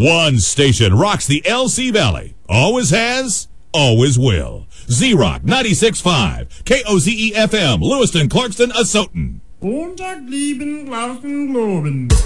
One station rocks the LC Valley. Always has, always will. Z-Rock 96.5, KOZE-FM, Lewiston, Clarkston, Asotin. Montag lieben, Glauben, Globen.